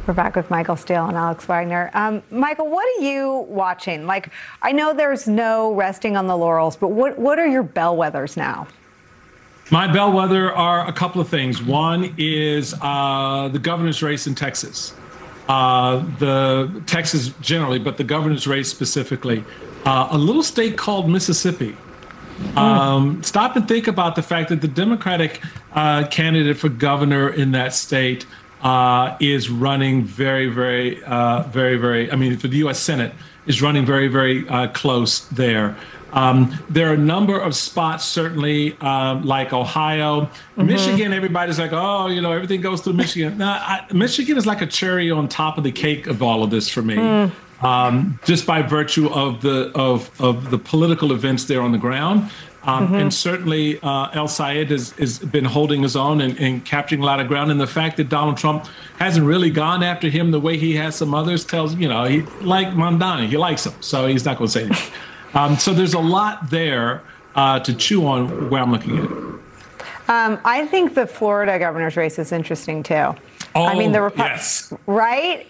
We're back with Michael Steele and Alex Wagner. Michael, what are you watching? Like, I know there's no resting on the laurels, but what are your bellwethers now? My bellwether are a couple of things. One is the governor's race in Texas. The Texas generally, but the governor's race specifically. A little state called Mississippi. Stop and think about the fact that the Democratic candidate for governor in that state is running very, I mean, for the U.S. Senate, is running very close there. There are a number of spots, certainly, like Ohio. Michigan, everybody's like, oh, you know, everything goes through Michigan. Michigan is like a cherry on top of the cake of all of this for me, just by virtue of the political events there on the ground. And certainly El Sayed has been holding his own and capturing a lot of ground. And the fact that Donald Trump hasn't really gone after him the way he has some others tells, you know, he like Mamdani, he likes him. So he's not going to say anything. So there's a lot there to chew on where I'm looking at it. I think the Florida governor's race is interesting, too. Oh, I mean, yes. Right?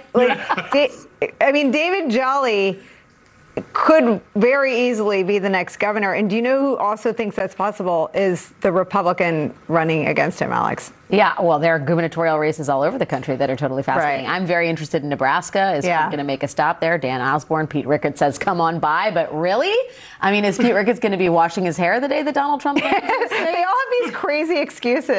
I mean, David Jolly could very easily be the next governor. And do you know who also thinks that's possible is the Republican running against him, Alex? Yeah, well, there are gubernatorial races all over the country that are totally fascinating. Right. I'm very interested in Nebraska. Is going to make a stop there? Dan Osborne, Pete Ricketts says, come on by. But really? I mean, is Pete Ricketts going to be washing his hair the day that Donald Trump? They all have these crazy excuses.